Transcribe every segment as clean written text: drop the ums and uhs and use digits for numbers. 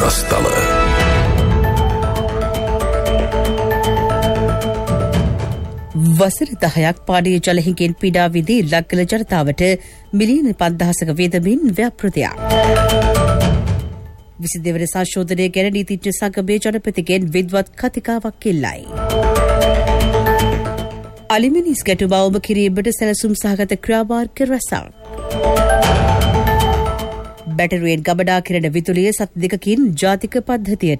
දස්තල වසර 10ක් පාඩිය ජලහිඟෙන් පීඩා විඳි ලක්කල ජනතාවට මිලියන 5000ක වේදමින් ව්‍යාපෘතියක්. 22 වන සංශෝධනය ගැන නීතිඥ සංගමයේ ජනපතිගෙන් විද්වත් කතිකාවක් ඉල්ලයි. අලිමිනිස් ගැටුම අවම කිරීමට සැලසුම් සහගත ක්‍රියාමාර්ග රැසක්. බැටරියෙන් ගබඩා කෙරෙන විදුලිය සති දෙකකින් ජාතික පද්ධතියට.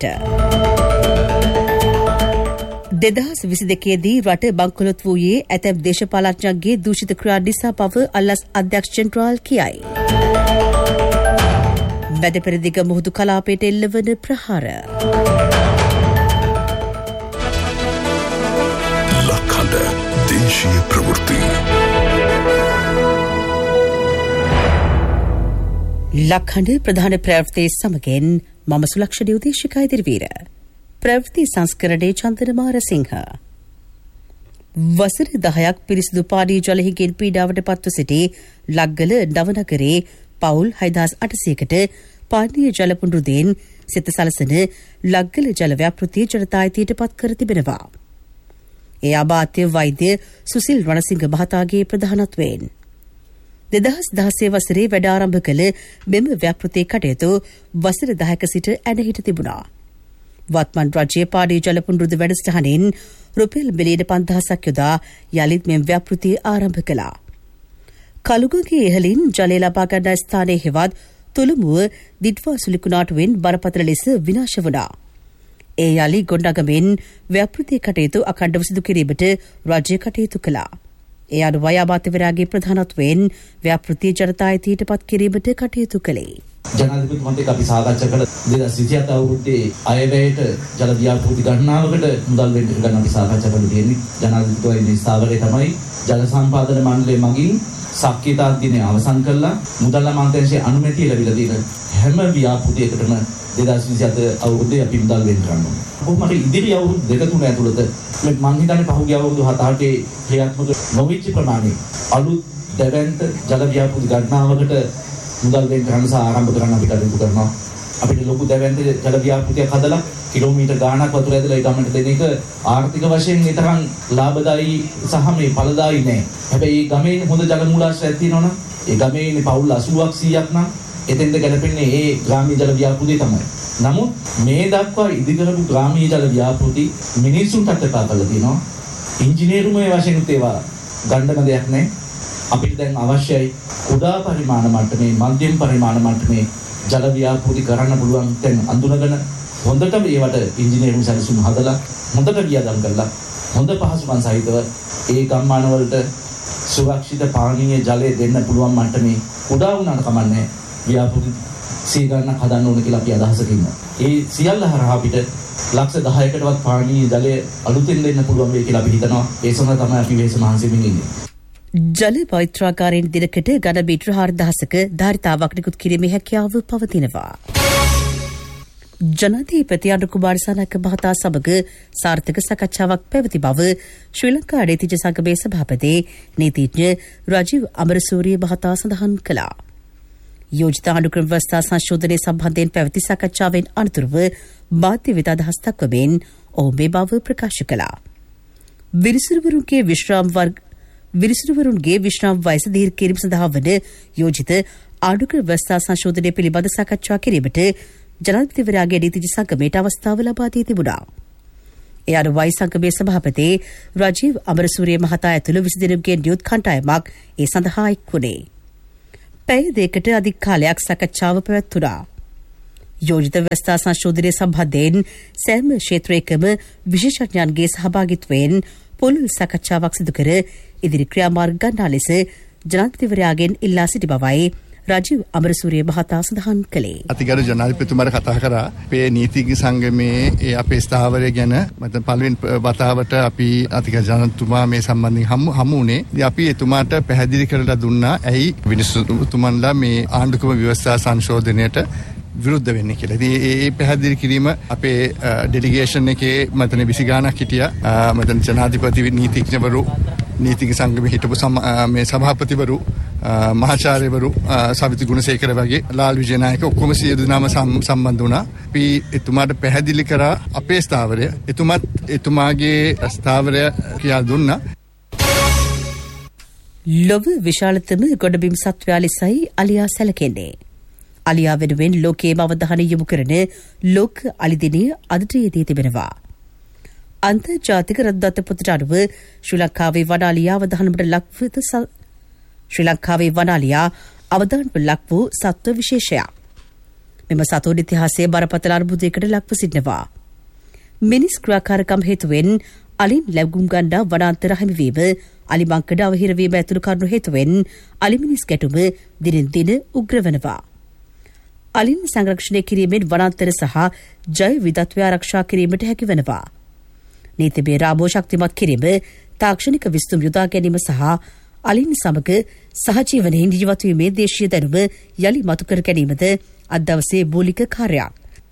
2022දී රට බංකොලොත් වූයේ ඇතැම් දේශපාලඥයන්ගේ දූෂිත ක්‍රියා නිසා බව අල්ලස් අධ්‍යක්ෂ ජෙනරාල් කියයි. මැද පෙරදිග මුහුදු කලාපයට එල්ලවන ප්‍රහාර. ලක්හඬ දේශීය ප්‍රවෘත්ති. ලක්හඬ ප්‍රධාන ප්‍රවෘත්ති සමගින් මම සුලක්ෂණ උදේශිකා ඉදිරිවීර. ප්‍රවෘත්ති සංස්කරණයේ චන්දන මාරසිංහ. වසර 10ක් පිරිසිදු පානීය ජලහිඟෙන් පීඩාවට පත්ව සිටි ලග්ගල නවනගරේ පවුල් 6800කට පානීය ජල පුනරුදයෙන් සිත සලසන ලග්ගල ජල ව්‍යාපෘතිය ජනතා අයිතියට පත් කර තිබෙනවා. ඒ අමාත්‍ය වෛද්‍ය සුසිල් රණසිංහ මහතාගේ ප්‍රධානත්වයෙන් 2016 වසරේ වැඩ ආරම්භ කළ මෙම ව්‍යාපෘතියේ කටයුතු වසර 10ක සිට ඇනහිට තිබුණා. වත්මන් රජයේ පානීය ජල පුනරුද වැඩසටහනින් රුපියල් මිලියන 5000ක් යොදා යළිත් මෙම ව්‍යාපෘතිය ආරම්භ කළා. කළුගගේ ඉහළින් ජලය ලබා ගන්නා ස්ථානයේ හෙවත් තුළුමුව දිට්වා සුලිකුණාටුවෙන් බරපතල ලෙස විනාශ වුණා. ඒ යළි ගොඩනගමින් ව්‍යාපෘතිය කටයුතු අඛණ්ඩව සිදු කිරීමට රජය කටයුතු කළා. ඒ අනුව අමාත්‍යවරයාගේ ප්‍රධානත්වයෙන් ව්‍යාපෘතිය ජනතා අයිතියට පත් කිරීමට කටයුතු කළේ. ජනාධිපතිතුමත් එක්ක අපි සාකච්ඡා කළ 2027 අවුරුද්දේ අයවැයට ජල ව්‍යාපෘති ගණනාවකට මුදල් වෙන් කර ගන්න අපි සාකච්ඡා කරලා තියෙන්නේ. ජනාධිපතිතුමාගේ ස්ථාවරය තමයි ජල සම්පාදන මණ්ඩලය මගින් සක්‍රියතා දිනය අවසන් කළා. මුදල් අමාත්‍යාංශයේ අනුමැතිය ලැබිලා තියෙන හැම ව්‍යාපෘතියකටම 2027 අවුරුද්දේ අපි මුදල් වෙන් කරනවා. කොහොම හරි ඉදිරි අවුරුදු දෙක තුන ඇතුළත මම හිතන්නේ පහුගිය අවුරුදු 7-8 ක්‍රියාත්මක නොවිච්ච ප්‍රමාණය අලුත් දැවැන්ත ජල ව්‍යාපෘති ගණනාවකට මුදල් වෙන් කරන්න සහ ආරම්භ කරන්න අපි කටයුතු කරනවා. අපිට ලොකු දැවැන්ත ජල ව්‍යාපෘතියක් හදලා කිලෝමීටර් ගාණක් වතුර ඇදලා ඒ ගමනට දෙන එක ආර්ථික වශයෙන් ඒ තරම් ලාභදායී සහ මේ ඵලදායී නෑ. හැබැයි මේ ගමේ හොඳ ජල මූලාශ්‍රයක් තියෙනවනම් ඒ ගමේ ඉන්නේ පවුල් 80ක් 100ක් නම් එතෙන්ද ගැලපෙන්නේ ඒ ග්‍රාමීය ජල ව්‍යාපෘතිය තමයි. නමුත් මේ දක්වා ඉදිකරපු ග්‍රාමීය ජල ව්‍යාපෘති මිනිසුන්ට අත්පා කරලා තියෙනවා. ඉංජිනේරුමය වශයෙන් ඒවා ගණ්ඩන දෙයක් නෑ. අපිට දැන් අවශ්‍යයි කුඩා පරිමාණ මට්ටමේ මධ්‍යම පරිමාණ මට්ටමේ ජල ව්‍යාපෘති කරන්න පුළුවන් තැන් අඳුනගෙන හොඳටම ඒවට ඉංජිනේරුම් සැලසුම් හදලා හොඳට වියදම් කරලා හොඳ පහසුකම් සහිතව ඒ ගම්මාන වලට සුරක්ෂිත පානීය ජලය දෙන්න පුළුවන් මට්ටමේ කුඩා වුණාට කමන්නේ ව්‍යාපෘති 100 ගණනක් හදන්න ඕන කියලා අපි අදහසක ඉන්නවා. ඒ සියල්ල හරහා අපිට ලක්ෂ 10කටවත් පානීය ජලය අලුතෙන් දෙන්න පුළුවන් වෙයි කියලා අපි හිතනවා. ඒ සඳහා තමයි අපි වෙහෙස මහන්සියෙන් ඉන්නේ. ජල පවිත්‍රාකාරයෙන් දිනකට ඝන මීටර 4000ක ධාරිතාවක් නිකුත් කිරීමේ හැකියාව පවතිනවා. ජනාධිපති අනුර කුමාර සනායක මහතා සමග සාර්ථක සාකච්ඡාවක් පැවති බව ශ්‍රී ලංකා නීතිඥ සංගමේ සභාපති නීතිඥ රජීව් අමරසූරිය මහතා සඳහන් කළා. යෝජිත අනුක්‍රම ව්‍යවස්ථා සංශෝධනය සම්බන්ධයෙන් පැවති සාකච්ඡාවෙන් අනතුරුව මාධ්‍ය වෙත අදහස් දක්වමින් ඔහු මේ බව ප්‍රකාශ කළා. විරිසිරුවරුන්ගේ විශ්‍රාම වයස දීර්ඝ කිරීම සඳහා වන යෝජිත ආණ්ඩුක්‍රම ව්‍යවස්ථා සංශෝධනය පිළිබඳ සාකච්ඡා කිරීමට ජනාධිපතිවරයාගේ නීතිඥ සංගමයට අවස්ථාව ලබා දී තිබුණා. ඒ අනුවයි සංගමේ සභාපති රජීව් අමරසූරිය මහතා ඇතුළු 20 දෙනෙකුගේ නියුත් කණ්ඩායමක් ඒ සඳහා එක් වුණේ. පැය දෙකකට අධික කාලයක් සාකච්ඡාව පැවැත්වුණා. යෝජිත ව්‍යවස්ථා සංශෝධනය සම්බන්ධයෙන් සෑම ක්ෂේත්‍රයකම විශේෂඥයන්ගේ සහභාගීත්වයෙන් පුළුල් සාකච්ඡාවක් සිදු කර ඉදිරි ක්‍රියාමාර්ග ගන්නා ලෙස ජනාධිපතිවරයාගෙන් ඉල්ලා සිටි බවයි රජීව් අමරසූරිය මහතා සඳහන් කළේ. අතිගරු ජනාධිපතිතුමාට කතා කරා අපේ නීතිඥ සංගමේ අපේ ස්ථාවරය ගැන මම පළවෙනි වතාවට අපි අතිගරු ජනාධිපතිතුමා මේ සම්බන්ධයෙන් හමු වුණේ. අපි එතුමාට පැහැදිලි කරලා දුන්නා ඇයි මිනිස්සුතුමන්ලා මේ ආණ්ඩුක්‍රම ව්‍යවස්ථා සංශෝධනයට විරුද්ධ වෙන්නේ කියලා. ඉතින් ඒ පැහැදිලි කිරීම අපේ ඩෙලිගේෂන් එකේ මතන 20 ගාණක් හිටියා. මතන ජනාධිපති නීතිඥවරු නීතිඥ සංගමේ හිටපු මේ සභාපතිවරු මහාචාර්යවරු සවිති ගුණසේකර වගේ ලාල් විජයනායක ඔක්කොම සියලු දෙනාම සම්බන්ධ වුණා. අපි එතුමාට පැහැදිලි කරා අපේ ස්ථාවරය. එතුමත් එතුමාගේ ස්ථාවරය කියලා දුන්නා. ලොව විශාලතම ගොඩබිම් සත්වයා ලෙසයි අලියා සැලකෙන්නේ. අලියා වෙනුවෙන් ලෝකයේම අවධානය යොමු කරන ලෝක අලි දිනය අදට යෙදී තිබෙනවා. අන්තර්ජාතික රද්දත් පොතට අනුව ශ්‍රී ලංකාවේ වනාලියා අවධානයට ලක් වූ සත්ව විශේෂයක්. මෙම සතුන් ඉතිහාසයේ බරපතල අර්බුදයකට ලක්ව සිටිනවා. මිනිස් ක්‍රියාකාරකම් හේතුවෙන් අලින් ලැබුම් ගන්නා වනාන්තර හිමිවීම, අලිමංකඩ අවහිරවීම ඇතුළු කරුණු හේතුවෙන් අලිමිනිස් ගැටුම දිනෙන් දින උග්‍ර වෙනවා. අලින් සංරක්ෂණය කිරීමෙන් වනාන්තර සහ ජෛව විවිධත්වය ආරක්ෂා කිරීමට හැකි වෙනවා. නීතිමය රාමෝ ශක්තිමත් කිරීම, තාක්ෂණික විසඳුම් යොදා ගැනීම සහ අලින් සමග සහජීවනයෙන් ජීවත් වීමේ දේශීය දැනුම යලි මතු කර ගැනීමද අද දවසේ මූලික කාර්යයක්.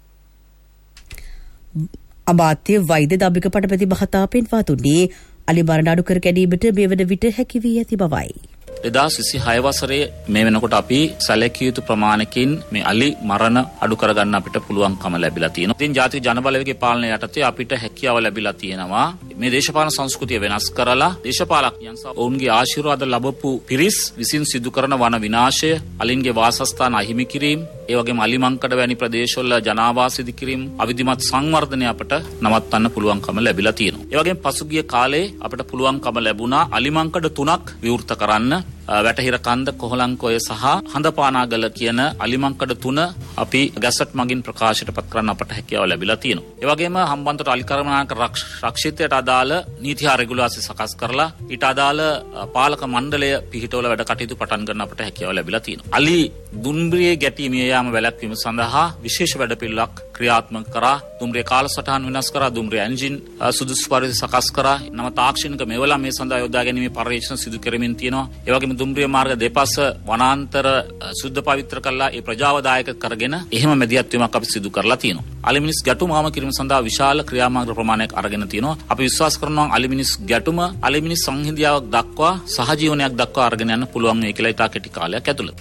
අමාත්‍ය වෛද්‍ය දම්මික පටපති මහතා පෙන්වා දුන්නේ අලි මරණ අඩු කර ගැනීමට මේ වන විට හැකි වී ඇති බවයි. 2026 වසරේ මේ වෙනකොට අපි සැලකිය යුතු ප්‍රමාණකින් මේ අලි මරණ අඩු කරගන්න අපිට පුළුවන්කම ලැබිලා තියෙනවා. ඉතින් ජාතික ජනබලවේගයේ පාලනය යටතේ අපිට හැකියාව ලැබිලා තියෙනවා මේ දේශපාලන සංස්කෘතිය වෙනස් කරලා දේශපාලකයන් සහ ඔවුන්ගේ ආශිර්වාද ලැබපු පිරිස් විසින් සිදු කරන වන විනාශය, අලින්ගේ වාසස්ථාන අහිමි කිරීම, ඒ වගේම අලිමංකඩ වැනි ප්‍රදේශවල ජනාවාස ඉදි කිරීම, අවිධිමත් සංවර්ධනය අපට නවත්තන්න පුළුවන්කම ලැබිලා තියෙනවා. ඒ වගේම පසුගිය කාලේ අපිට පුළුවන්කම ලැබුණා අලිමංකඩ 3ක් විවෘත කරන්න. වැටහිර කන්ද, කොහලංකොය සහ හඳපානාගල කියන අලිමංකඩ 3 අපි ගැසට් මගින් ප්‍රකාශයට පත් කරන්න අපට හැකියාව ලැබිලා තියෙනවා. ඒ වගේම හම්බන්තොට අලිකරමනාක රක්ෂිතයට අදාළ නීති හා රෙගුලාසි සකස් කරලා ඊට අදාළ පාලක මණ්ඩලය පිහිටවල වැඩ කටයුතු පටන් ගන්න අපට හැකියාව ලැබිලා තියෙනවා. අලි දුම්රියේ ගැටීමේ යාම වැළැක්වීම සඳහා විශේෂ වැඩපිළිවෙලක් ක්‍රියාත්මක කරා. දුම්රිය කාලසටහන් වෙනස් කරා, දුම්රිය එන්ජින් සුදුසු පරිදි සකස් කරා. නව තාක්ෂණික මෙවලා මේ සඳහා යොදා ගැනීමේ පරීක්ෂණ සිදු කරමින් තියෙනවා. ඒ වගේම දුම්රිය මාර්ග දෙපස වනාන්තර සුද්ධ පවිත්‍ර කරලා ඒ ප්‍රජාවදායක කරගෙන එහෙම මැදිහත් වීමක් අපි සිදු කරලා තියෙනවා. අලිමිනිස් ගැටුම ආම කිරීම සඳහා විශාල ක්‍රියාමාර්ග ප්‍රමාණයක් අරගෙන තියෙනවා. අපි විශ්වාස කරනවා අලිමිනිස් ගැටුම අලිමිනිස් සංහිඳියාවක් දක්වා සහජීවනයක් දක්වා අරගෙන යන්න පුළුවන් වෙයි කියලා ඉතා කෙටි කාලයක් ඇතුළත.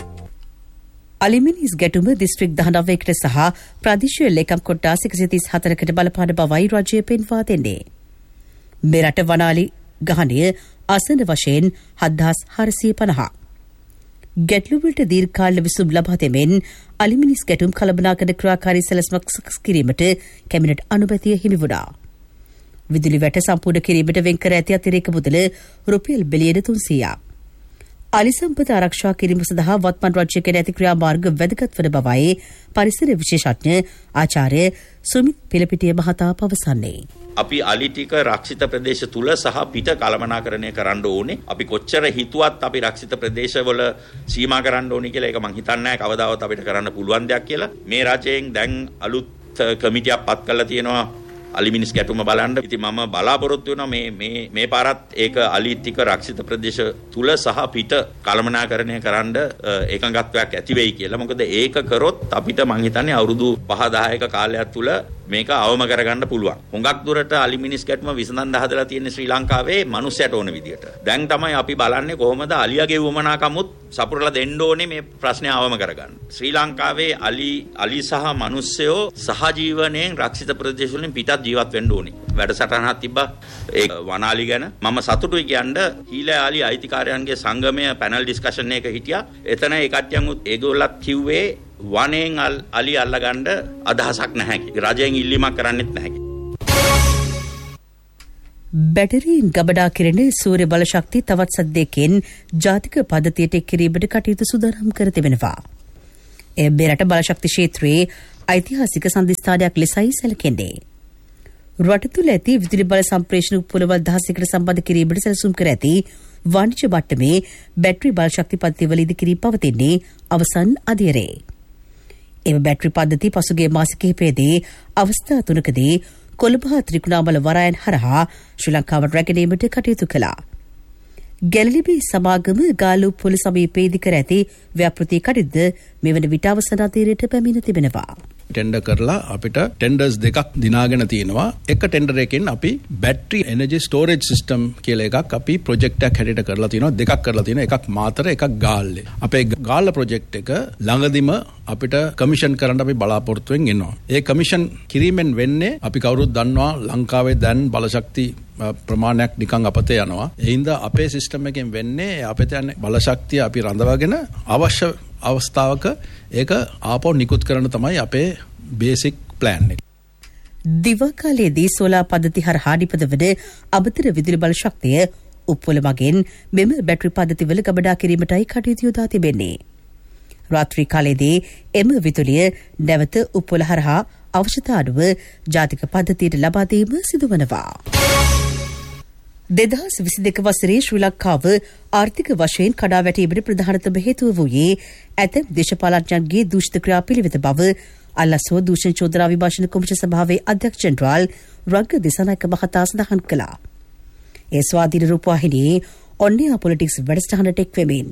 අලිමිනිස් ගැටුම දිස්ත්‍රික් 19කට සහ ප්‍රාදේශීය ලේකම් කොට්ටාස් 134කට බලපාන බවයි රජය පෙන්වා දෙන්නේ. මෙරට වනාලි ගහනය ආසන වශයෙන් 7450. ගැටලුවලට දීර්ඝකාල විසඳුම් ලබා දෙමින් අලිමිනිස් ගැටුම් කළමනාකරන ක්‍රියාකාරී සැලැස්මක් සකස් කිරීමට කැබිනට් අනුමැතිය හිමි වුණා. විදුලි වැට සම්පූර්ණ කිරීමට වෙන් කර ඇති අතිරේක මුදල රුපියල් බිලියන 300ක්. අලි සම්පත ආරක්ෂා කිරීම සඳහා වත්මන් රජය කර ඇති ක්‍රියාමාර්ග වැදගත් වන බවයි පරිසර විශේෂඥ ආචාර්ය සුමිත් පිලපිටිය මහතා පවසන්නේ. අපි අලි ටික රක්ෂිත ප්‍රදේශ තුල සහ පිට කළමනාකරණය කරන්න ඕනේ. අපි කොච්චර හිතුවත් අපි රක්ෂිත ප්‍රදේශවල සීමා කරන්න ඕනේ කියලා ඒක මං හිතන්නේ නැහැ කවදාවත් අපිට කරන්න පුළුවන් දෙයක් කියලා. මේ රජයෙන් දැන් අලුත් කමිටියක් පත් කරලා තියෙනවා අලිමිනිස් ගැටුම බලන්න. ඉතින් මම බලාපොරොත්තු වෙනවා මේ පාරත් ඒක අලි ටික රක්ෂිත ප්‍රදේශ තුල සහ පිට කළමනාකරණය කරන්න ඒකඟත්වයක් ඇති වෙයි කියලා. මොකද ඒක කරොත් අපිට මං හිතන්නේ අවුරුදු 5-10ක කාලයක් තුල මේක අවම කරගන්න පුළුවන්. හුඟක් දුරට අලිමිනිස් ගැටුම විසඳන්න හදලා තියෙන ශ්‍රී ලංකාවේ මිනිස්සුන්ට ඕන විදියට. දැන් තමයි අපි බලන්නේ කොහොමද අලියාගේ වමනාකමුත් සපුරලා දෙන්න ඕනේ මේ ප්‍රශ්නය අවම කරගන්න. ශ්‍රී ලංකාවේ අලි සහ මිනිස්සයෝ සහජීවනයෙන් රක්ෂිත ප්‍රදේශ වලින් පිටත් ජීවත් වෙන්න ඕනේ. වැඩසටහනක් තිබ්බා ඒ වනාලි ගැන. මම සතුටුයි කියන්නේ හීලෑලි අයිතිකාරයන්ගේ සංගමය පැනල් ඩිස්කෂන් එක හිටියා. එතන ඒ කට්ටියන් ඒගොල්ලත් කිව්වේ වනයෙන් අලි අල්ලගන්න අදහසක් නැහැ. රජයෙන් ඉල්ලීමක් කරන්නෙත් නැහැ. බැටරීන් ගබඩා කිරෙන සූර්ය බල ශක්තිය තවත් සද්දයකින් ජාතික පද්ධතියට එක් කිරීමට කටයුතු සූදානම් කර තිබෙනවා. මෙරට බලශක්ති ක්ෂේත්‍රයේ ඓතිහාසික සන්ධිස්ථානයක් ලෙසයි සැලකෙන්නේ. රට තුළ ඇති විදුලි බල සම්ප්‍රේෂණ උපුලවල් 16කට සම්බන්ධ කිරීමට සැලසුම් කර ඇති වාණිජ්‍ය මට්ටමේ බැටරි බලශක්ති පද්ධතිවල ඉදිකිරීම පවතින්නේ අවසන් අදියරේ. එම බැටරි පද්ධතිය පසුගිය මාස කිහිපයේදී අවස්ථා 3කදී කොළඹ ත්‍රිකුණාමල වරායන් හරහා ශ්‍රී ලංකාවට රැගෙනීමට කටයුතු කළා. ගැලලිබේ සමාගම ගාලු පොළ සමීපයේදී කර ඇති ව්‍යාපෘති කටයුත්ත මෙවන විට අවසන් අදියරට පැමිණ තිබෙනවා. ටෙන්ඩර් කරලා අපිට ටෙන්ඩර්ස් දෙකක් දිනාගෙන තියෙනවා. එක ටෙන්ඩර් එකකින් අපි බැටරි එනර්ජි ස්ටෝරේජ් සිස්ටම් කියලා එකක් අපි ප්‍රොජෙක්ට් එකක් හැටියට කරලා තියෙනවා. දෙකක් කරලා තියෙනවා. එකක් මාතර, එකක් ගාල්ලේ. අපේ ගාල්ල ප්‍රොජෙක්ට් එක ළඟදිම අපිට කමිෂන් කරන්න අපි බලාපොරොත්තුෙන් ඉන්නවා. ඒ කමිෂන් කිරීමෙන් වෙන්නේ අපි කවුරුත් දන්නවා ලංකාවේ දැන් බලශක්ති ප්‍රමාණයක් නිකන් අපතේ යනවා. ඒ හින්දා අපේ සිස්ටම් එකෙන් වෙන්නේ අපිට යන්නේ බලශක්තිය අපි රඳවාගෙන අවශ්‍ය අවස්ථාවක ඒක ආපහු නිකුත් කරන තමයි අපේ බේසික් ප්ලෑන් එක. දිවකාලයේදී සෝලා පද්ධති හරහා නිපදවන අමතර විදුලි බල ශක්තිය උප්පොළ මගින් මෙම බැටරි පද්ධතිවල ගබඩා කිරීමටයි කටයුතු යොදා තිබෙන්නේ. රාත්‍රී කාලයේදී එම විදුලිය නැවත උප්පොළ හරහා අවශ්‍යතා අනුව ජාතික පද්ධතියට ලබා දීම සිදුවනවා. 2022 වසරේ ශ්‍රී ලංකාව ආර්ථික වශයෙන් කඩා වැටීමට ප්‍රධානතම හේතුව වූයේ ඇතැම් දේශපාලඥයන්ගේ දූෂිත ක්‍රියාපිළිවෙත බව අල්ලසෝ දූෂණ චෝදනා විභාෂණ කොමිෂන් සභාවේ අධ්‍යක්ෂ ජෙනරාල් රංග දිසානායක මහතා සඳහන් කළා. ඒ ස්වාධීන රූපවාහිනියේ ඔන්නියා පොලිටික්ස් වැඩසටහනට එක් වෙමින්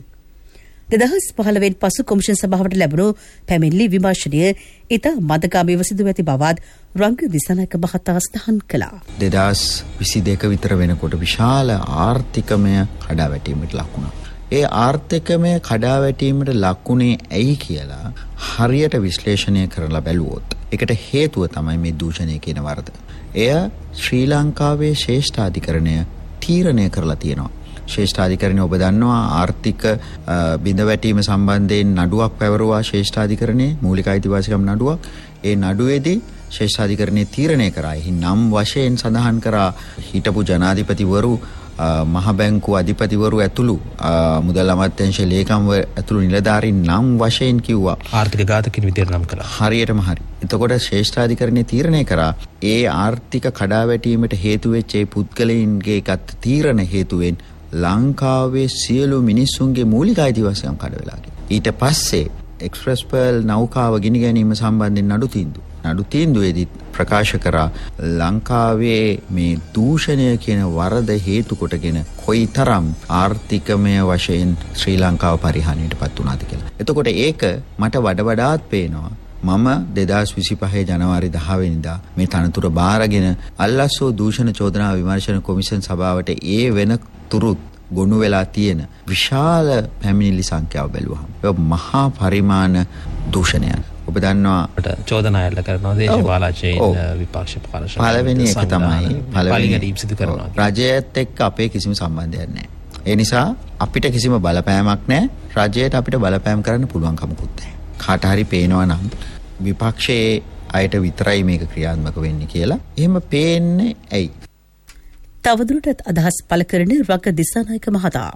2015 පසු කොමිෂන් සභාවට ලැබුණු පැමිණිලි විමර්ශනය ඉතා මදගාමීව සිදුව ඇති බවත් රංග දිසානායක මහතා සඳහන් කළා. 2022 විතර වෙනකොට විශාල ආර්ථිකමය කඩාවැටීමට ලක් වුණා. ඒ ආර්ථිකමය කඩාවැටීමට ලක්ුණේ ඇයි කියලා හරියට විශ්ලේෂණය කරලා බැලුවොත් ඒකට හේතුව තමයි මේ දූෂණය කියන වරද. එය ශ්‍රී ලංකාවේ ශ්‍රේෂ්ඨාධිකරණය තීරණය කරලා තියෙනවා. ශ්‍රේෂ්ඨාධිකරණය ඔබ දන්නවා ආර්ථික බිඳවැටීම සම්බන්ධයෙන් නඩුවක් පැවරුවා ශ්‍රේෂ්ඨාධිකරණයේ මූලික අයිතිවාසිකම් නඩුවක්. ඒ නඩුවේදී ශ්‍රේෂ්ඨාධිකරණයේ තීරණය කරා. එහි නම් වශයෙන් සඳහන් කරා හිටපු ජනාධිපතිවරු මහ බැංකුව අධිපතිවරු ඇතුළු මුදල් අමාත්‍යාංශ ලේකම්ව ඇතුළු නිලධාරීන් නම් වශයෙන් කිව්වා ආර්ථික ඝාතකින් විදියට නම් කළා. හරියටම හරි. එතකොට ශ්‍රේෂ්ඨාධිකරණයේ තීරණය කරා ඒ ආර්ථික කඩාවැටීමට හේතු වෙච්ච ඒ පුද්ගලයන්ගේ ගත් තීරණ හේතුවෙන් ලංකාවේ සියලු මිනිස්සුන්ගේ මූලික අයිතිවාසිකම් කඩ වෙලා ගියා. ඊට පස්සේ එක්ස්ප්‍රස් පර්ල් නෞකාව ගිනි ගැනීම සම්බන්ධයෙන් නඩු තීන්දුවේදී ප්‍රකාශ කරා ලංකාවේ මේ දූෂණය කියන වරද හේතු කොටගෙන කොයිතරම් ආර්ථිකමය වශයෙන් ශ්‍රී ලංකාව පරිහානියටපත් වුණාද කියලා. එතකොට ඒක මට වඩාත් පේනවා. මම 2025 ජනවාරි 10 වෙනිදා මේ තනතුර බාරගෙන අල්ලස්සෝ දූෂණ චෝදනා විමර්ශන කොමිෂන් සභාවට ඒ වෙන තුරුත් ගොනු වෙලා තියෙන විශාල පැමිණිලි සංඛ්‍යාව බැලුවහම ඒක මහා පරිමාණ දූෂණයක්. ඔබ දන්නවා චෝදනා එල්ල කරනවා දේශපාලකයන් විපක්ෂ පාර්ශ්ව පළවෙනි එක තමයි පළවෙනි සිදු කරනවා. රජයත් එක්ක අපේ කිසිම සම්බන්ධයක් නැහැ. ඒ නිසා අපිට කිසිම බලපෑමක් නැහැ. රජයට අපිට බලපෑම් කරන්න පුළුවන් කමකුත් නැහැ. කාට හරි පේනවා නම් විපක්ෂයේ අයට විතරයි මේක ක්‍රියාත්මක වෙන්නේ කියලා. එහෙම පේන්නේ ඇයි? තවදුරටත් අදහස් පළ කරන රංග දිසානායක මහතා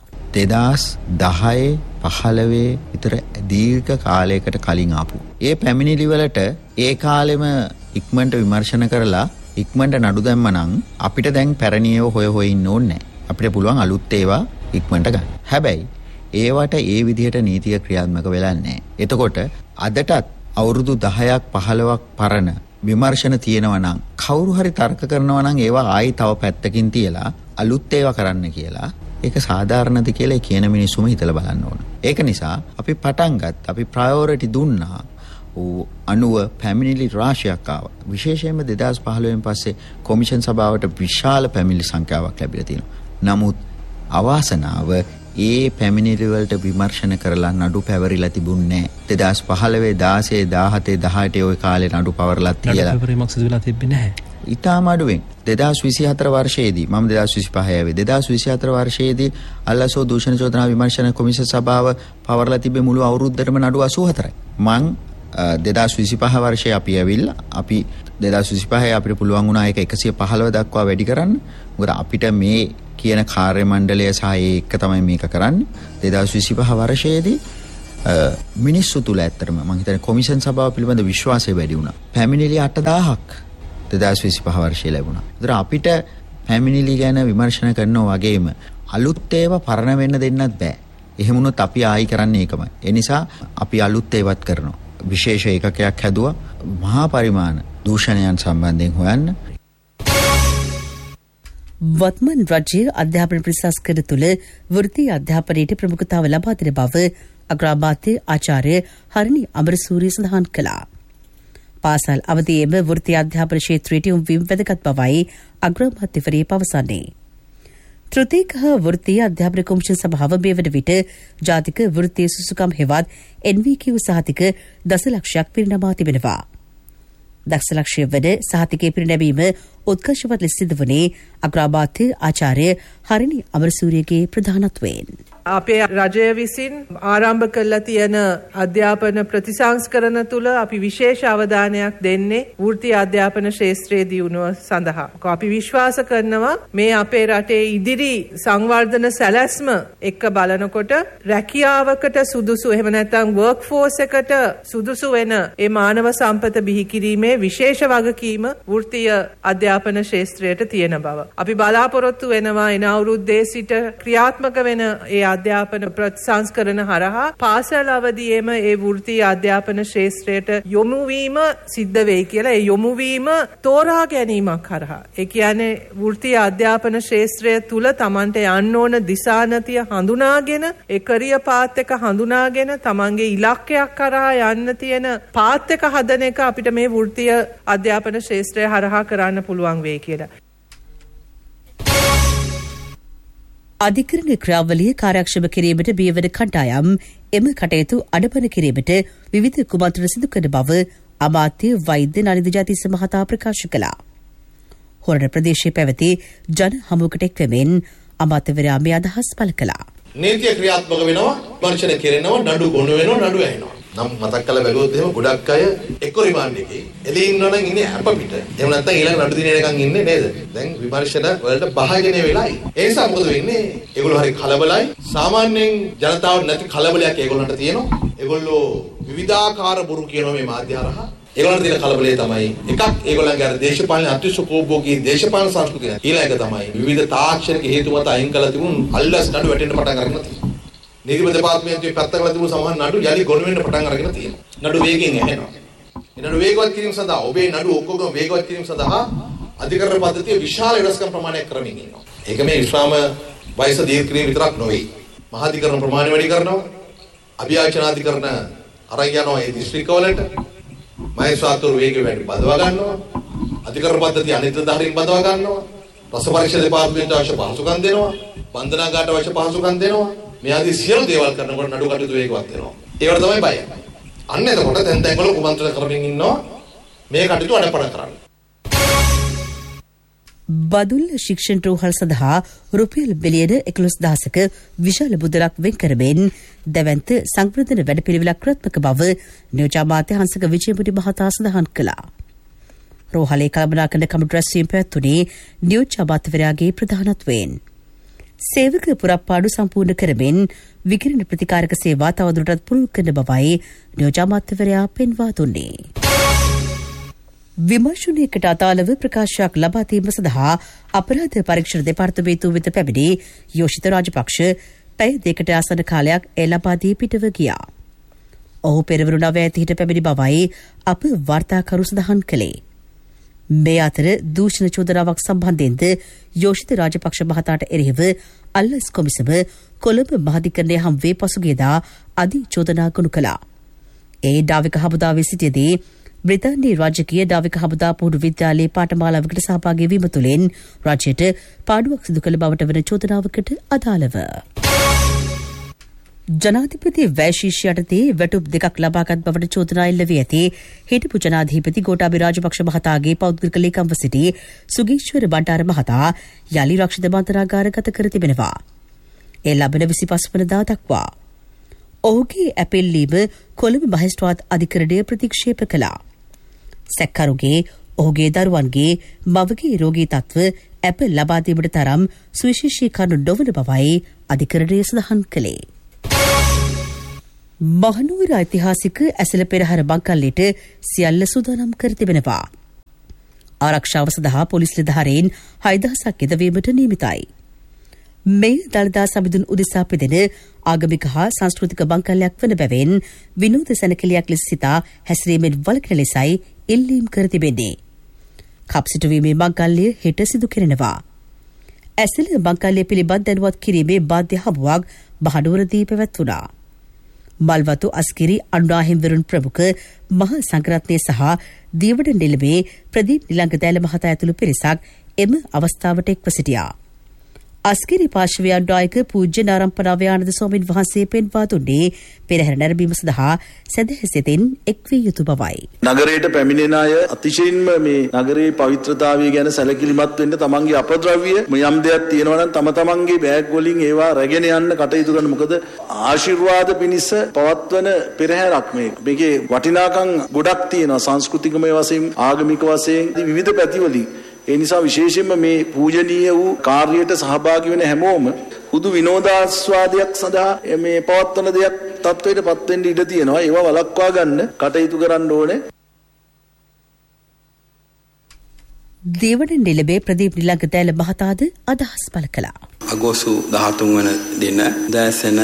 2010-15 විතර දීර්ඝ කාලයකට කලින් ආපු ඒ පැමිණිලි වලට ඒ කාලෙම ඉක්මනට විමර්ශන කරලා ඉක්මනට නඩු දැම්මනම් අපිට දැන් පැරණියව හොය ඉන්න ඕනේ නැහැ. අපිට පුළුවන් අලුත් ඒවා ඉක්මනට ගන්න. හැබැයි ඒවට ඒ විදිහට නීතිය ක්‍රියාත්මක වෙලා නැහැ. එතකොට අදටත් අවුරුදු 10ක් 15ක් පරණ විමර්ශන තියෙනවා නම් කවුරු හරි තර්ක කරනවා නම් ඒවා ආයි තව පැත්තකින් තියලා අලුත් ඒවා කරන්න කියලා ඒක සාධාරණද කියලා කියන මිනිස්සුම හිතලා බලන්න ඕන. ඒක නිසා අපි පටන් ගත්ත අපි ප්‍රයොරිටි දුන්නා අනුව පැමිණිලි රාශියක් ආවා. විශේෂයෙන්ම 2015 පස්සේ කොමිෂන් සභාවට විශාල පැමිණිලි සංඛ්‍යාවක් ලැබිලා තියෙනවා. නමුත් අවාසනාව ඒ පැමිණිලි වලට විමර්ශන කරලා නඩු පැවරිලා තිබුණේ නැහැ. 2015 16 17 18 ওই කාලේ නඩු පවරලා තියලා නඩු පැවරීමක් සිදු වෙලා තිබෙන්නේ නැහැ. ඊටම අඩුවෙන් 2024 වර්ෂයේදී මම 2025 ආවේ 2024 වර්ෂයේදී අල්ලසෝ දූෂණ චෝදනා විමර්ශන කොමිෂන් සභාව පවරලා තිබෙ මුළු අවුරුද්දටම නඩු 84යි. මං 2025 වර්ෂයේ අපි ඇවිල්ලා අපි 2025 අපිට පුළුවන් වුණා ඒක 115 දක්වා වැඩි කරන්න. මොකද අපිට මේ කියන කාර්ය මණ්ඩලය සහ ඒක තමයි මේක කරන්නේ. 2025 වර්ෂයේදී මිනිස්සු තුල ඇත්තටම මම හිතන්නේ කොමිෂන් සභාව පිළිබඳ විශ්වාසය වැඩි වුණා. පැමිණිලි 8000ක් 2025 වර්ෂයේ ලැබුණා. ඒතර අපිට පැමිණිලි ගැන විමර්ශන කරනවා වගේම අලුත් ඒවා පරණ වෙන්න දෙන්නත් බෑ. එහෙම වුණොත් අපි ආයි කරන්නේ ඒකමයි. ඒ නිසා අපි අලුත් ඒවත් කරනවා. විශේෂ ඒකකයක් හැදුවා මහා පරිමාණ දූෂණයන් සම්බන්ධයෙන් හොයන්න. වත්මන් රජයේ අධ්‍යාපන ප්‍රතිසංස්කරණ තුළ වෘත්තීය අධ්‍යාපනයට ප්‍රමුඛතාව ලබා දෙන බව අග්‍රාමාත්‍ය ආචාර්ය හරිනි අමරසූරිය සඳහන් කළා. පාසල් අවධියේම වෘත්තීය අධ්‍යාපන ක්ෂේත්‍රයට යොමුවීම වැදගත් බවයි අග්‍රාමාත්‍යවරිය පවසන්නේ. තෘතීක වෘත්තීය අධ්‍යාපන කොමිෂන් සභාව මේ වන විට ජාතික වෘත්තීය සුසුකම් හෙවත් NVQ සහතික දසලක්ෂයක් පිරිනමා තිබෙනවා. දක්ෂලක්ෂය වන සහතිකයේ පිරිනැමීම උත්කර්ෂවත් ලෙස සිදු වුණේ අග්‍රාමාත්‍ය ආචාර්ය හරිනි අමරසූරියගේ ප්‍රධානත්වයෙන්. අපේ රජය විසින් ආරම්භ කරලා තියෙන අධ්‍යාපන ප්‍රතිසංස්කරණ තුළ අපි විශේෂ අවධානයක් දෙන්නේ වෘත්තීය අධ්‍යාපන ක්ෂේත්‍රයේ දියුණුව සඳහා. අපි විශ්වාස කරනවා මේ අපේ රටේ ඉදිරි සංවර්ධන සැලැස්ම එක්ක බලනකොට රැකියාවකට සුදුසු එහෙම නැත්නම් වර්ක් ෆෝස් එකට සුදුසු වෙන ඒ මානව සම්පත බිහි කිරීමේ විශේෂ වගකීම වෘත්තීය අධ්‍යාපන ක්ෂේත්‍රයට තියෙන බව. අපි බලාපොරොත්තු වෙනවා එන අවුරුද්දේ සිට ක්‍රියාත්මක වෙන ඒ අධ්‍යාපන ප්‍රතිසංස්කරණ හරහා පාසල් අවධියේම ඒ වෘත්තීය අධ්‍යාපන ක්ෂේත්‍රයට යොමු වීම සිද්ධ වෙයි කියලා. ඒ යොමු වීම තෝරා ගැනීමක් හරහා. ඒ කියන්නේ වෘත්තීය අධ්‍යාපන ක්ෂේත්‍රය තුල Tamante යන්න ඕන දිශානතිය හඳුනාගෙන ඒ කරියර් පාත් එක හඳුනාගෙන Tamanගේ ඉලක්කයක් කරා යන්න තියෙන පාත් එක හදන එක අපිට මේ වෘත්තීය අධ්‍යාපන ක්ෂේත්‍රය හරහා කරන්න පුළුවන් වෙයි කියලා. අධිකරණ ක්‍රියාවලිය කාර්යක්ෂම කිරීමට බියවන කණ්ඩායම් එම කටයුතු අඩපණ කිරීමට විවිධ කුමන්ත්‍රණ සිදු කරන බව අමාත්‍ය වෛද්‍ය නලින්ද ජාතිස්ස මහතා ප්‍රකාශ කළා. හොරණ ප්‍රදේශයේ පැවති ජන හමුවකට එක්වමින් අමාත්‍යවරයා මේ අදහස් පළ කළා. නීතිය ක්‍රියාත්මක වෙනවා, පරීක්ෂණ කෙරෙනවා, නඩු ගොනු වෙනවා, නඩු ඇහෙනවා. නම් මතක් කරලා බැලුවොත් එහෙම ගොඩක් අය එක්ක රිමාන්ඩ් එකේ එළේ ඉන්නවනම් ඉන්නේ අප පිට. එහෙම නැත්නම් ඊළඟ නඩු දිනේ එකන් ඉන්නේ නේද? දැන් විමර්ශන වලට භාජනය වෙලායි. ඒ නිසා මොකද වෙන්නේ? ඒගොල්ලෝ හරි කලබලයි. සාමාන්‍යයෙන් ජනතාවට නැති කලබලයක් ඒගොල්ලන්ට තියෙනවා. ඒගොල්ලෝ විවිධාකාර බොරු කියනවා මේ මාධ්‍ය හරහා. ඒගොල්ලන්ට තියෙන කලබලය තමයි එකක් ඒගොල්ලන්ගේ අර දේශපාලන අතිශෝකෝභෝගී දේශපාලන සංස්කෘතිය. ඊළඟ තමයි විවිධ තාක්ෂණික හේතු මත අයින් කළ තිබුණු අල්ලස් නඩු වැටෙන්න පටන් ගන්න තියෙනවා. නීතිපති දෙපාර්තමේන්තුවේ පැත්තකට තිබුණු සමහර නඩු යලි ගොනු වෙන්න පටන් අරගෙන තියෙනවා. නඩු වේගෙන් ඇහෙනවා. ඒ නඩු වේගවත් කිරීම සඳහා ඔබේ නඩු ඔක්කොගම වේගවත් කිරීම සඳහා අධිකරණ පද්ධතිය විශාල වෙනස්කම් ප්‍රමාණයක් කරමින් ඉන්නවා. ඒක මේ විශ්‍රාම වයස දීර්ඝ කිරීම විතරක් නෙවෙයි. මහාධිකරණ ප්‍රමාණය වැඩි කරනවා. අභියාචනාධිකරණ අරන් යනවා ඒ දිස්ත්‍රික්කවලට. මහේස්ත්‍රාත්වරු වේගය වැඩි බදවා ගන්නවා. අධිකරණ පද්ධතිය අනිත්‍යධාරීන් බදවා ගන්නවා. රස පරීක්ෂා දෙපාර්තමේන්තුව අවශ්‍ය පහසුකම් දෙනවා. බන්ධනාගාරට අවශ්‍ය පහසුකම් දෙනවා. මේ ආදී සියලු දේවල් කරනකොට නඩු කටයුතු වේගවත් වෙනවා. ඒවට තමයි බය. අන්න එතකොට දැන් වල කුමන්ත්‍රණ කරමින් ඉන්නවා මේ කටයුතු අඩපණ කරන්න. බදුල්ල ශික්ෂණ රෝහල් සඳහා රුපියල් බිලියන 11,000ක විශාල මුදලක් වෙන් කරමින් දැවැන්ත සංවර්ධන වැඩපිළිවෙලක් ක්‍රියාත්මක බව නියෝජ්‍ය අමාත්‍ය හංසක විජයමුනි මහතා සඳහන් කළා. රෝහලේ කළමනාකරණ කමිටු රැස්වීම පැවැත්වුණේ නියෝජ්‍ය අමාත්‍යවරයාගේ ප්‍රධානත්වයෙන්. සේවක පුරප්පාඩු සම්පූර්ණ කරමින් විකිරණ ප්‍රතිකාරක සේවා තවදුරටත් පුරුදු කරන බවයි නියෝජ්‍ය අමාත්‍යවරයා පෙන්වා දුන්නේ. විමර්ශනයකට අදාළව ප්‍රකාශයක් ලබා දීම සඳහා අපරාධ පරීක්ෂණ දෙපාර්තමේන්තුව වෙත පැමිණි යෝෂිත රාජපක්ෂ පැය දෙකට ආසන්න කාලයක් ඒ ලබා දී පිටව ගියා. ඔහු පෙරවරු 9 පැමිණි බවයි අප වාර්තාකරු සඳහන් කළේ. මේ අතර දූෂණ චෝදනාවක් සම්බන්ධයෙන්ද යෝෂිත රාජපක්ෂ මහතාට එරෙහිව අල්ලස් කොමිසම කොළඹ මහාධිකරණය හමුවේ පසුගියදා අධි චෝදනා ගොනු කළා. ඒ නාවික හමුදාවේ සිටියදී බ්‍රිතාන්‍යයේ රාජකීය නාවික හමුදා පුහුණු විද්‍යාලයේ පාඨමාලාවකට සහභාගී වීම තුළින් රජයට පාඩුවක් සිදු කළ බවට වන චෝදනාවකට අදාළව ජනාධිපති වැශීෂ් යටතේ වැටුප් දෙකක් ලබාගත් බවට චෝදනා එල්ල වී ඇති හිටපු ජනාධිපති ගෝඨාභය රාජපක්ෂ මහතාගේ පෞද්ගලික ලේකම්ව සිටි සුගීශ්වර බණ්ඩාර මහතා යලි රක්ෂිත බන්ධනාගාරගත කර තිබෙනවා. ඒ ලබන 25 වනදා දක්වා. ඔහුගේ ඇපෙල්ලීම කොළඹ මහේස්ත්‍රාත් අධිකරණය ප්‍රතික්ෂේප කළා. සැකකරුගේ ඔහුගේ දරුවන්ගේ මවගේ රෝගී තත්ත්ව ඇප ලබා දීමට තරම් සුවිශේෂී කරුණු නොවන බවයි අධිකරණය සඳහන් කළේ. මහනුවර ඓතිහාසික ඇසළ පෙරහර බංකල්ලේට සියල්ල සූදානම් කර තිබෙනවා. ආරක්ෂාව සඳහා පොලිස් නිලධාරීන් 6,000ක් යෙදවීමට නියමිතයි. මේ දළදා සමිඳුන් උදෙසා පෙදෙන ආගමික හා සංස්කෘතික බංකල්ලයක් වන බැවින් විනෝද සැනකෙළියක් ලෙස සිතා හැසිරීමෙන් වළකින ලෙසයි ඉල්ලීම් කර තිබෙන්නේ. කප්සිටුවීමේ බංකල්ලය හෙට සිදු කෙරෙනවා. ඇසළ බංකල්ලය පිළිබඳ දැනුවත් කිරීමේ බාධ්‍ය හමුවක් මහනුවරදී පැවැත්වුණා. මල්වතු අස්කිරි අනුරාහිම්වරුන් ප්‍රමුඛ මහ සංඝරත්නය සහ දීවඩ නිලමේ ප්‍රදීප් නිලංගදෑල මහතා ඇතුළු පිරිසක් එම අවස්ථාවට එක්ව සිටියා. අස්කිරි පාර්ශවය අනුදායක පූජ්‍ය නාරම්පනාවයානන්ද ස්වාමීන් වහන්සේ පෙන්වා දුන්නේ පෙරහැර නැරඹීම සඳහා සදහසිතින් එක් විය යුතු බවයි. නගරයට පැමිණෙන අය අතිශයින්ම මේ නගරයේ පවිත්‍රතාවය ගැන සැලකිලිමත් වෙන්න තමන්ගේ අපද්‍රව්‍ය යම් දෙයක් තියෙනවා නම් තමන්ගේ බෑග් වලින් ඒවා රැගෙන යන්න කටයුතු කරන. මොකද ආශිර්වාද පිණිස පවත්වන පෙරහැරක් මේක. මේකේ වටිනාකම් ගොඩක් තියෙනවා සංස්කෘතිකමය වශයෙන් ආගමික වශයෙන් විවිධ පැතිවලින්. ඒ නිසා විශේෂයෙන්ම මේ පූජනීය වූ කාර්යයට සහභාගී වෙන හැමෝම හුදු විනෝදාස්වාදයක් සඳහා මේ පවත්වන දෙයක් තත්වයට පත් වෙන්න ඉඩ තියෙනවා. ඒවා වළක්වා ගන්න කටයුතු කරන්න ඕනේ. දේවඩ නිලමේ ප්‍රදීප් නිලංගදෑල මහතාද අදහස් පළ කළා. අගෝස්තු 13 වන දින දැසෙන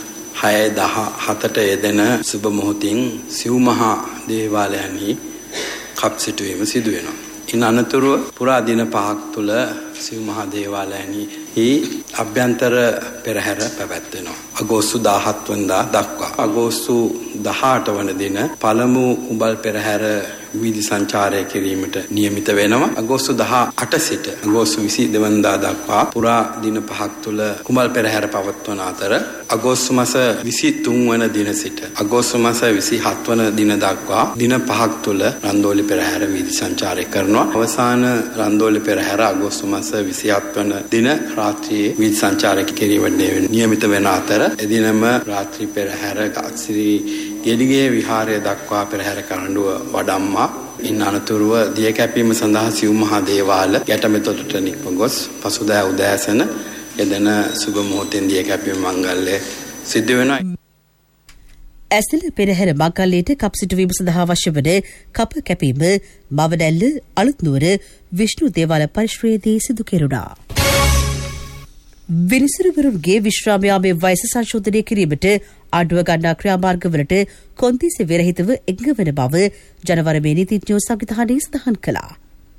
6:17ට යෙදෙන සුබ මොහොතින් සිව් මහා දේවාලයන්හි කප් සිටුවීම සිදු වෙනවා. ඉන් අනතුරුව පුරා දින 5ක් තුළ සිව් මහා දේවාලයන්හි අභ්‍යන්තර පෙරහැර පැවැත්වෙනවා. අගෝස්තු 17 වනදා දක්වා. අගෝස්තු 18 වන දින පළමු කුඹල් පෙරහැර වීදි සංචාරය කිරීමට නියමිත වෙනවා. අගෝස්තු 18 සිට අගෝස්තු 22 වනදා දක්වා පුරා දින 5ක් තුළ කුඹල් පෙරහැර පවත්වන අතර අගෝස්තු මාස 23 වන දින සිට අගෝස්තු මාස 27 වන දින දක්වා දින 5ක් තුළ රන්දෝලි පෙරහැර වීදි සංචාරය කරනවා. අවසාන රන්දෝලි පෙරහැර අගෝස්තු මාස 27 වන දින රාත්‍රියේ වීදි සංචාරය කිරීමට නියමිත වෙන අතර එදිනම රාත්‍රී පෙරහැර අත්සිරි ගෙඩිගේ විහාරය දක්වා පෙරහැර කරඬුව වඩම්මා. ඉන් අනතුරුව දිය කැපීම සඳහා සිව් මහා දේවාල ගැටමෙතොටට නික්ම ගොස් පසුදෑ උදෑසන එදෙන සුබ මොහොතෙන් දිය කැපීම මංගල්‍ය සිද්ධ වෙනවා. ඇසළ පෙරහැර මංගල්‍යයට කප් සිටුවීම සඳහා අවශ්‍ය වන කප කැපීම මවදැල්ල අලුත්නුවර විෂ්ණු දේවාල පරිශ්‍රයේදී සිදු කෙරුණා. විනිසුරුවරුන්ගේ විශ්‍රාමයාමේ වයස සංශෝධනය කිරීමට ආණ්ඩුව ගන්නා ක්‍රියාමාර්ගවලට කොන්දේසි විරහිතව එක්වන බව ජනවරමේ නීතිඥයෝ සංවිධානයේ සඳහන් කළා.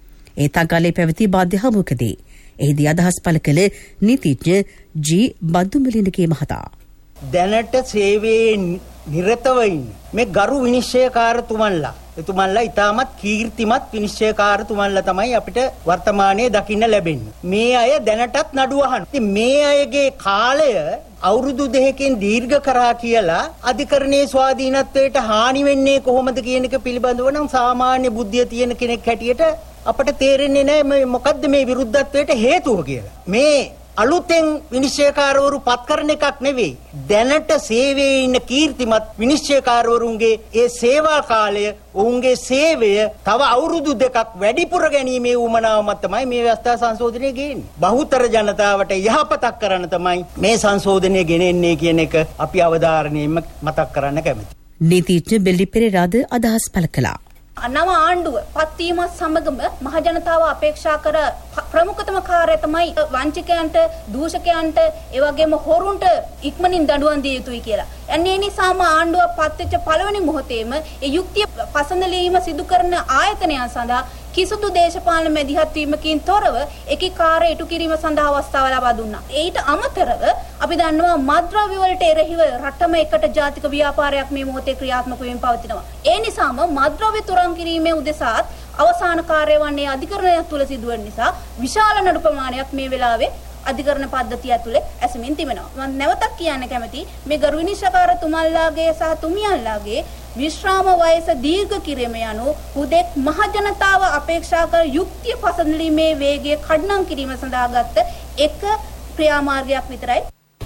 ඒ තංගලේ පැවති මාධ්‍ය හමුවකදී එහිදී අදහස් පළ කළ නීතිඥ ජී බන්දුමලිනගේ මහතා. දැනට සේවයේ නිරතව ඉන්න මේ ගරු විනිශ්චයකාරතුමන්ලා එතුමන්ලා ඉතාමත් කීර්තිමත් විනිශ්චයකාරතුමන්ලා තමයි අපිට වර්තමානයේ දකින්න ලැබෙන්නේ. මේ අය දැනටත් නඩුව අහන. ඉතින් මේ අයගේ කාලය අවුරුදු 2කින් දීර්ඝ කරා කියලා අධිකරණයේ ස්වාධීනත්වයට හානි වෙන්නේ කොහොමද කියන එක පිළිබඳව නම් සාමාන්‍ය බුද්ධිය තියෙන කෙනෙක් හැටියට අපට තේරෙන්නේ නැහැ මොකද්ද මේ විරුද්ධත්වයට හේතුව කියලා. මේ අලුතෙන් විනිශ්චයකාරවරු පත් කරන එකක් නෙවෙයි. දැනට සේවයේ ඉන්න කීර්තිමත් විනිශ්චයකාරවරුන්ගේ ඒ සේවා කාලය ඔවුන්ගේ සේවය තව අවුරුදු 2ක් වැඩිපුර ගැනීමේ උවමනාව මත තමයි මේ ව්‍යවස්ථා සංශෝධනය ගෙන්නේ. බහුතර ජනතාවට යහපතක් කරන්න තමයි මේ සංශෝධනය ගෙනෙන්නේ කියන එක අපි අවධාරණයෙන්ම මතක් කරන්න කැමතියි. නීතිඥ බෙල්ලි පෙරේරාද අදහස් පළ කළා. නව ආණ්ඩුව පත්වීමත් සමගම මහජනතාව අපේක්ෂා කර ප්‍රමුඛතම කාර්යය තමයි වංචකයන්ට, දූෂකයන්ට, ඒ වගේම හොරුන්ට ඉක්මනින් දඬුවම් දිය යුතුයි කියලා. ඒ නිසාම ආණ්ඩුව පත්වෙච්ච පළවෙනි මොහොතේම ඒ යුක්තිය පසඳලීම සිදු කරන ආයතනයන් සඳහා කිසිදු දේශපාලන මැදිහත් වීමකින් තොරව ඒකීකාරය ඉටු කිරීම සඳහා අවස්ථාව ලබා දුන්නා. ඊට අමතරව අපි දන්නවා මත්ද්‍රව්‍ය වලට එරෙහිව රටම එකට ජාතික ව්‍යාපාරයක් මේ මොහොතේ ක්‍රියාත්මක වෙමින් පවතිනවා. ඒ නිසාම මත්ද්‍රව්‍ය තුරන් කිරීමේ උදෙසාත් අවසාන කාර්යය වන්නේ අධිකරණයක් තුල සිදුවන නිසා විශාල නඩු ප්‍රමාණයක් මේ වෙලාවේ අධිකරණ පද්ධතිය ඇතුලේ ඇසමින් තිබෙනවා. මම නැවතත් කියන්න කැමතියි මේ ගරු විනිශ්චයකාරතුමන්ලාගේ සහ තුමියන්ලාගේ විශ්‍රාම වයස දීර්ඝ කිරීම යනු හුදෙක් මහජනතාව අපේක්ෂා කර යුක්තිය පසඳලීමේ වේගය කඩනම් කිරීම සඳහා ගත්ත එක ක්‍රියාමාර්ගයක් විතරයි.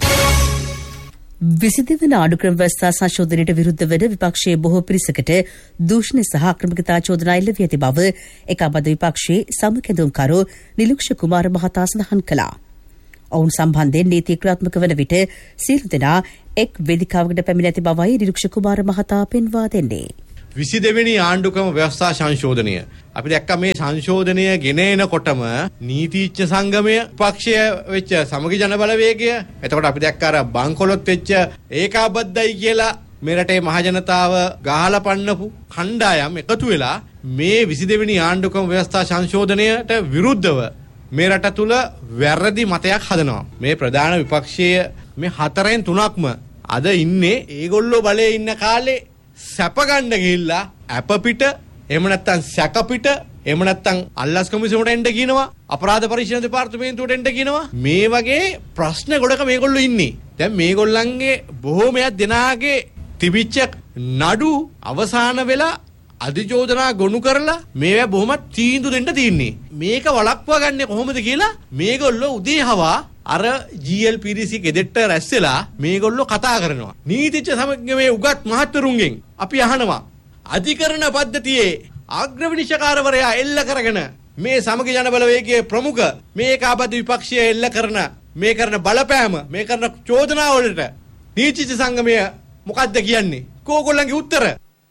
22 වන ආණ්ඩුක්‍රම ව්‍යවස්ථා සංශෝධනයට විරුද්ධ වන විපක්ෂයේ බොහෝ පිරිසකට දූෂණ සහ ආක්‍රමකතා චෝදනා එල්ල වී ඇති බව එකබඳ විපක්ෂයේ සමකැඳුම්කරු නිලුක්ෂ කුමාර මහතා සඳහන් කළා. ඔවුන් සම්බන්ධයෙන් නීති ක්‍රියාත්මක වන විට සියලු දෙනා එක් වේදිකාවකට පැමිණ ඇති බවයි නිලුක්ෂ කුමාර මහතා පෙන්වා දෙන්නේ. 22 වෙනි ආණ්ඩුක්‍රම ව්‍යවස්ථා සංශෝධනය අපි දැක්ක මේ සංශෝධනය ගෙන එනකොටම නීතිඥ සංගමය පක්ෂය වෙච්ච සමගි ජන බලවේගය එතකොට අපි දැක්ක අර බංකොලොත් වෙච්ච ඒකාබද්ධයි කියලා මේ රටේ මහජනතාව ගහලා පන්නපු කණ්ඩායම් එකතු වෙලා මේ 22 වෙනි ආණ්ඩුක්‍රම ව්‍යවස්ථා සංශෝධනයට විරුද්ධව මේ රට තුල වැරදි මතයක් හදනවා. මේ ප්‍රධාන විපක්ෂයේ මේ 4න් 3ක්ම අද ඉන්නේ ඒගොල්ලෝ බලේ ඉන්න කාලේ සැප ගන්න ගිහිල්ලා අප පිට එහෙම නැත්නම් සැක පිට එහෙම නැත්නම් අල්ලස් කොමිසමට එන්න කියනවා අපරාධ පරීක්ෂණ දෙපාර්තමේන්තුවට එන්න කියනවා මේ වගේ ප්‍රශ්න ගොඩක මේගොල්ලෝ ඉන්නේ. දැන් මේගොල්ලන්ගේ බොහෝමයක් දෙනාගේ තිබිච්ච නඩු අවසාන වෙලා අධිචෝදනා ගොනු කරලා මේවා බොහොම තීන්දුව දෙන්න තියෙන්නේ. මේක වළක්වා ගන්න කොහොමද කියලා මේගොල්ලෝ උදේ හවා අර GLPDC ගෙදෙට්ට රැස්සලා මේගොල්ලෝ කතා කරනවා. නීතිච්ඡ සමගමේ උගත් මහත්වරුන්ගෙන් අපි අහනවා අධිකරණ පද්ධතියේ අග්‍රවිනිශ්චයකාරවරයා එල්ල කරගෙන මේ සමගි ජන බලවේගයේ ප්‍රමුඛ මේ ඒකාබද්ධ විපක්ෂය එල්ල කරන මේ කරන බලපෑම මේ කරන චෝදනා වලට නීතිච්ඡ සංගමය මොකද්ද කියන්නේ? කෝගොල්ලන්ගේ උත්තර?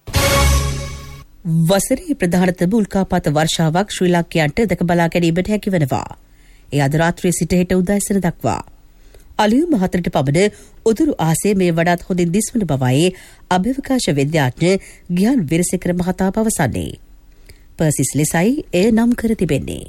වසරේ ප්‍රධානතම උල්කාපාත වර්ෂාවක් ශ්‍රී ලංකයන්ට දැක බලා ගැනීමට හැකි වෙනවා. ඒ අද රාත්‍රියේ සිට හෙට උදෑසන දක්වා. අලුයම 4ට පමණ උතුරු ආසියාවේ මේ වඩාත් හොඳින් දිස්වන බවයි අභ්‍යවකාශ විද්‍යාඥ ගියාන් විරසේකර මහතා පවසන්නේ. පර්සිස් ලෙසයි එය නම් කර තිබෙන්නේ.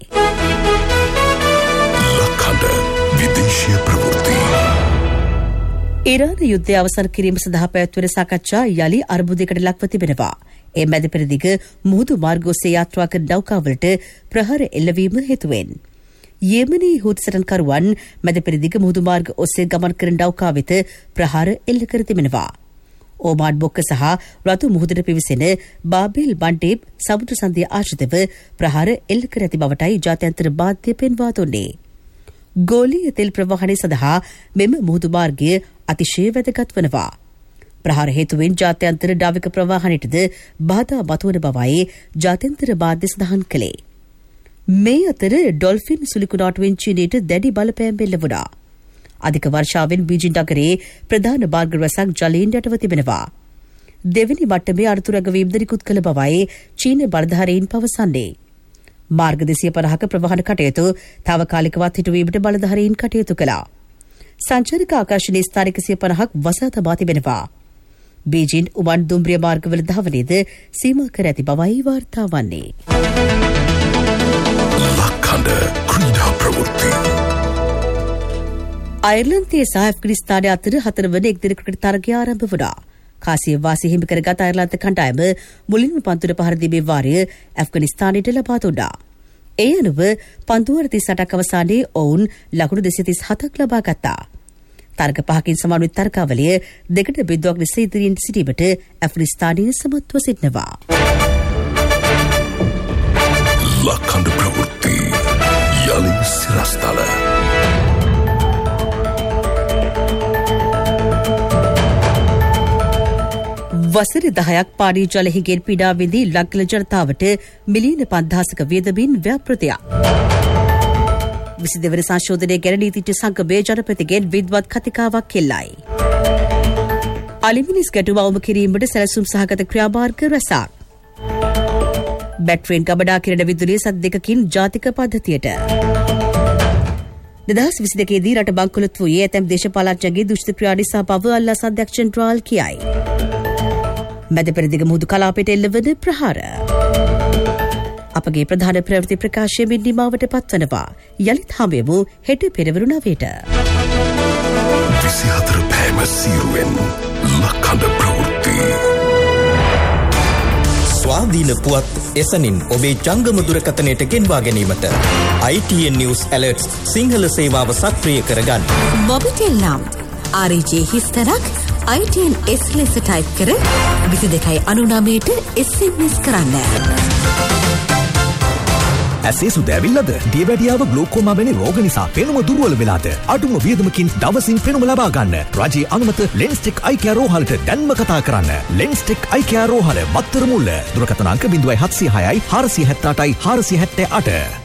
ලක්හඬ විදේශීය ප්‍රවෘත්ති. ඉරාන යුද්ධය අවසන් කිරීම සඳහා පැවැත්වෙන සාකච්ඡා යලි අර්බුදයකට ලක්ව තිබෙනවා. ඒ මැද පෙරදිග මුහුදු මාර්ග ඔස්සේ යාත්‍රා කරන නෞකාවලට ප්‍රහාර එල්ලවීම හේතුවෙන් යෙමනී හුත්සටන්කරුවන් මැද පෙරදිග මුහුදු මාර්ග ඔස්සේ ගමන් කරන නෞකා වෙත ප්‍රහාර එල්ල කර තිබෙනවා. ඕමාන් බොක්ක සහ රතු මුහුදට පිවිසෙන බාබෙල් බණ්ඩේබ් සමුද්‍ර සන්ධිය ආශ්‍රිතව ප්‍රහාර එල්ල කර ඇති බවටයි ජාත්‍යන්තර මාධ්‍ය පෙන්වා දුන්නේ. ගෝලීය තෙල් ප්‍රවාහනය සඳහා මෙම මුහුදු මාර්ගය අතිශය වැදගත් වනවා. ප්‍රහාර හේතුවෙන් ජාත්‍යන්තර නාවික ප්‍රවාහනයටද බාධා මතුවන බවයි ජාත්‍යන්තර මාධ්‍ය සඳහන් කළේ. මේ අතර ඩොල්ෆින් සුලිකුණාටුවෙන් චීනයට දැඩි බලපෑම් එල්ල වුණා. අධික වර්ෂාවෙන් බීජිං නගරයේ ප්‍රධාන මාර්ග රැසක් ජලයෙන් යටව තිබෙනවා. දෙවැනි මට්ටමේ අනතුරු ඇගවීම්ද නිකුත් කළ බවයි චීන බලධාරීන් පවසන්නේ. මාර්ග 250ක ප්‍රවාහන කටයුතු තාවකාලිකවත් හිටුවීමට බලධාරීන් කටයුතු කළා. සංචාරක ආකර්ෂණීය ස්ථාන 150ක් වසා තබා තිබෙනවා. බීජිං උමන් දුම්රිය මාර්ගවල ධාවනයේද සීමා කර ඇති බවයි වාර්තා වන්නේ. ලක්හඬ ක්‍රීඩා ප්‍රවෘත්ති. අයර්ලන්තයේ සහ ඇෆ්ගනිස්තානය අතර 4 වන එක්දින ක්‍රිකට් තරගය ආරම්භ වුණා. කාසිය වාසි හිමි කරගත් අයර්ලන්ත කණ්ඩායම මුලින්ම පන්දුර පහර දීමේ වාරය ඇෆ්ගනිස්තානයට ලබා දුන්නා. ඒ අනුව පන්දු 38ක් අවසානයේ ඔවුන් ලකුණු 237ක් ලබා ගත්තා. තරග 5කින් සමාන තරගාවලිය 2-0ක් ලෙස ඉදිරියෙන් සිටීමට ඇෆ්ගනිස්තානය සමත්ව සිටිනවා. ලක්හඬ ප්‍රවෘත්ති යලි සිරස්තල. වසර 10ක් පානීය ජල හිඟෙන් පීඩා විඳි ලක්ගල ජනතාවට මිලියන 5000ක වියදමින් ව්‍යාපෘතියක්. 22 වන සංශෝධනය ගැන නීතිඥ සංගමයේ ජනපතිගෙන් විද්වත් කතිකාවක් කෙල්ලයි. අලිමිනිස් ගැටුම අවම කිරීමට සැලසුම් සහගත ක්‍රියාමාර්ග රැසක්. බැටරියෙන් ගමනා කිරණ විදුලිය සත් දෙකකින් ජාතික පද්ධතියට. 2022 දී රට බංකොලොත් වූයේ ඇතැම් දේශපාලඥයන්ගේ දුෂ්ට ක්‍රියා නිසා බව අල්ලාස් අධ්‍යක්ෂ ජෙනරාල් කියයි. මැද පෙරදිග මුහුදු කලාපයට එල්ලවන ප්‍රහාර. අපගේ ප්‍රධාන ප්‍රවෘත්ති ප්‍රකාශයෙන් නිමාවට පත්වනවා. යලිත් හමුවෙමු හෙට පෙරවරු 9ට. 24 පෑම සීරුවෙන් ලක්හඬ ප්‍රවෘත්ති. ස්වාධීන පුවත් එසනින් ඔබේ ජංගම දුරකථනයට ගෙන්වා ගැනීමට ITN News Alerts සිංහල සේවාව සක්‍රිය කරගන්න. මොබිටෙල් නම් RJ හිස්තරක් ITN S ලෙස ටයිප් කර 2299ට SMS කරන්න. ඇසේ සුදැවිල්ලද දියවැඩියාව ග්ලූකෝමා වැනි රෝග නිසා පෙනුම දුර්වල වෙලාද අඩුම වියදමකින් දවසින් පෙනුම ලබා ගන්න රජයේ අනුමත ලෙන්ස්ටෙක් අයි කෙයා රෝහලට දැන්ම කතා කරන්න. ලෙන්ස්ටෙක් අයි කෙයා රෝහල මත්තර මුල්ල දුරකථන අංක 0706 478 478